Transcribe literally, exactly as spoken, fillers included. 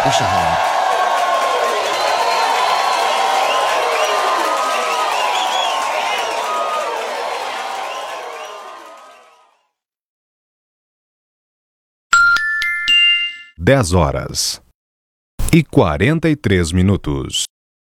puxa roda. Dez horas e quarenta e três minutos.